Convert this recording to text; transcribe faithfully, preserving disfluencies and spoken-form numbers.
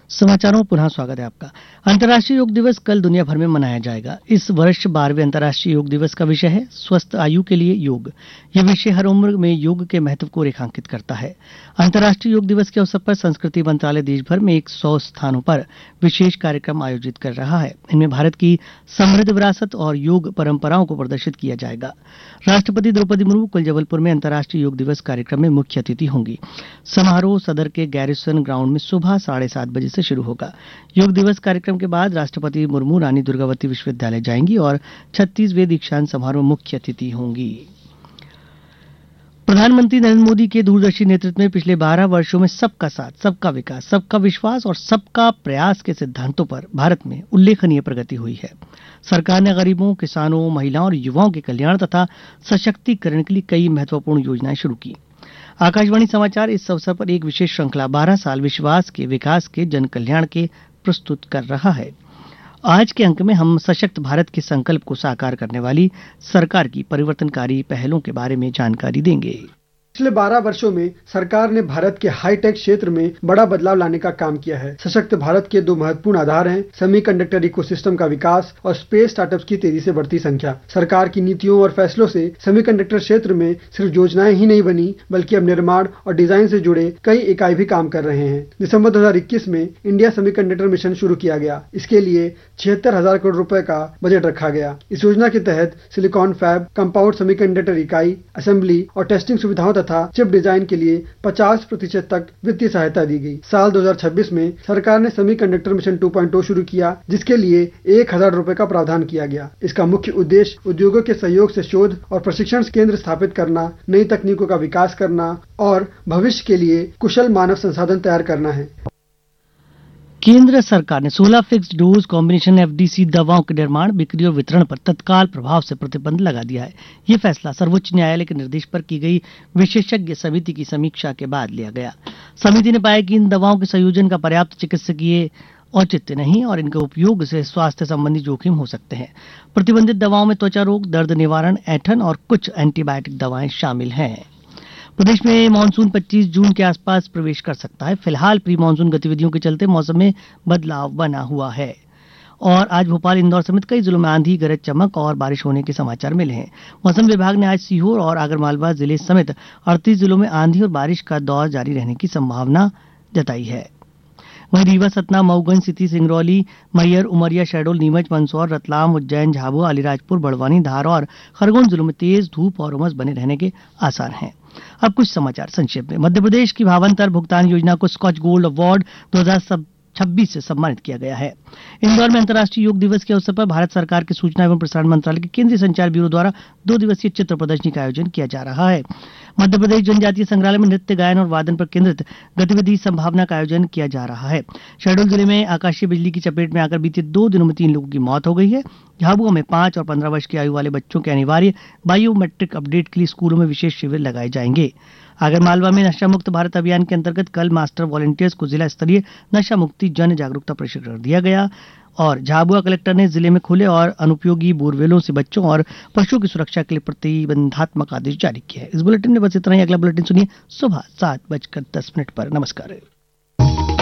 समाचारों में पुनः स्वागत है आपका। अंतर्राष्ट्रीय योग दिवस कल दुनिया भर में मनाया जाएगा। इस वर्ष बारहवें अंतर्राष्ट्रीय योग दिवस का विषय है स्वस्थ आयु के लिए योग। यह विषय हर उम्र में योग के महत्व को रेखांकित करता है। अंतर्राष्ट्रीय योग दिवस के अवसर पर संस्कृति मंत्रालय देश भर में एक सौ स्थानों पर विशेष कार्यक्रम आयोजित कर रहा है। इनमें भारत की समृद्ध विरासत और योग परंपराओं को प्रदर्शित किया जाएगा। राष्ट्रपति द्रौपदी मुर्मू कल जबलपुर में अंतर्राष्ट्रीय योग दिवस कार्यक्रम में मुख्य अतिथि होंगी। समारोह सदर के गैरिसन ग्राउंड में सुबह साढ़े सात बजे से शुरू होगा। योग दिवस कार्यक्रम के बाद राष्ट्रपति मुर्मू रानी दुर्गावती विश्वविद्यालय जाएंगी और छत्तीसवें दीक्षांत समारोह में मुख्य अतिथि होंगी। प्रधानमंत्री नरेंद्र मोदी के दूरदर्शी नेतृत्व में पिछले बारह वर्षों में सबका साथ, सबका विकास, सबका विश्वास और सबका प्रयास के सिद्धांतों पर भारत में उल्लेखनीय प्रगति हुई है। सरकार ने गरीबों, किसानों, महिलाओं और युवाओं के कल्याण तथा सशक्तिकरण के लिए कई महत्वपूर्ण योजनाएं शुरू की। आकाशवाणी समाचार इस अवसर पर एक विशेष श्रृंखला बारह साल विश्वास के, विकास के, जन कल्याण के प्रस्तुत कर रहा है। आज के अंक में हम सशक्त भारत के संकल्प को साकार करने वाली सरकार की परिवर्तनकारी पहलों के बारे में जानकारी देंगे। पिछले बारह वर्षों में सरकार ने भारत के हाईटेक क्षेत्र में बड़ा बदलाव लाने का काम किया है। सशक्त भारत के दो महत्वपूर्ण आधार हैं सेमीकंडक्टर इकोसिस्टम का विकास और स्पेस स्टार्टअप्स की तेजी से बढ़ती संख्या। सरकार की नीतियों और फैसलों से सेमीकंडक्टर क्षेत्र में सिर्फ योजनाएं ही नहीं बनी, बल्कि अब निर्माण और डिजाइन से जुड़े कई इकाई भी काम कर रहे हैं। दिसंबर दो हजार इक्कीस में इंडिया सेमीकंडक्टर मिशन शुरू किया गया। इसके लिए छिहत्तर हजार करोड़ रुपए का बजट रखा गया। इस योजना के तहत सिलिकॉन फैब, कंपाउंड सेमीकंडक्टर इकाई, असेंबली और टेस्टिंग सुविधाओं तथा चिप डिजाइन के लिए पचास प्रतिशत तक वित्तीय सहायता दी गई। साल दो हजार छब्बीस में सरकार ने सेमीकंडक्टर मिशन टू पॉइंट ओ शुरू किया, जिसके लिए एक हजार रुपए का प्रावधान किया गया। इसका मुख्य उद्देश्य उद्योगों के सहयोग से शोध और प्रशिक्षण केंद्र स्थापित करना, नई तकनीकों का विकास करना और भविष्य के लिए कुशल मानव संसाधन तैयार करना है। केंद्र सरकार ने सोलह फिक्स्ड डोज कॉम्बिनेशन एफडीसी दवाओं के निर्माण, बिक्री और वितरण पर तत्काल प्रभाव से प्रतिबंध लगा दिया है। ये फैसला सर्वोच्च न्यायालय के निर्देश पर की गई विशेषज्ञ समिति की समीक्षा के बाद लिया गया। समिति ने पाया कि इन दवाओं के संयोजन का पर्याप्त चिकित्सकीय औचित्य नहीं और इनके उपयोग से स्वास्थ्य संबंधी जोखिम हो सकते हैं। प्रतिबंधित दवाओं में त्वचा रोग, दर्द निवारण, ऐंठन और कुछ एंटीबायोटिक दवाएं शामिल हैं। प्रदेश में मानसून पच्चीस जून के आसपास प्रवेश कर सकता है। फिलहाल प्री मानसून गतिविधियों के चलते मौसम में बदलाव बना हुआ है और आज भोपाल, इंदौर समेत कई जिलों में आंधी, गरज चमक और बारिश होने के समाचार मिले हैं। मौसम विभाग ने आज सीहोर और आगरमालवा जिले समेत अड़तीस जिलों में आंधी और बारिश का दौर जारी रहने की संभावना जताई है। वहीं रीवा, सतना, मऊगंज, सिटी, सिंगरौली, मैहर, उमरिया, शहडोल, नीमच, मंदसौर, रतलाम, उज्जैन, झाबुआ, अलीराजपुर, बड़वानी, धार और खरगोन जिलों में तेज धूप और उमस बने रहने के आसार हैं। अब कुछ समाचार संक्षेप में। मध्य प्रदेश की भावांतर भुगतान योजना को स्कॉच गोल्ड अवार्ड दो हजार छब्बीस से सम्मानित किया गया है। इंदौर में अंतर्राष्ट्रीय योग दिवस के अवसर पर भारत सरकार के सूचना एवं प्रसारण मंत्रालय के केंद्रीय संचार ब्यूरो द्वारा दो दिवसीय चित्र प्रदर्शनी का आयोजन किया जा रहा है। मध्य प्रदेश जनजातीय संग्रहालय में नृत्य, गायन और वादन पर केंद्रित गतिविधि संभावना का आयोजन किया जा रहा है। शहडोल जिले में आकाशीय बिजली की चपेट में आकर बीते दो दिनों में तीन लोगों की मौत हो गई है। झाबुआ में पांच और पंद्रह वर्ष की आयु वाले बच्चों के अनिवार्य बायोमेट्रिक अपडेट के लिए स्कूलों में विशेष शिविर लगाए जाएंगे। आगरमालवा में नशा मुक्त भारत अभियान के अंतर्गत कल मास्टर वॉलंटियर्स को जिला स्तरीय नशा मुक्ति जन जागरूकता प्रशिक्षण दिया गया और झाबुआ कलेक्टर ने जिले में खुले और अनुपयोगी बोरवेलों से बच्चों और पशुओं की सुरक्षा के लिए प्रतिबंधात्मक आदेश जारी किया है। इस बुलेटिन में बस इतना ही। अगला बुलेटिन सुनिए सुबह सात बजकर दस मिनट पर। नमस्कार।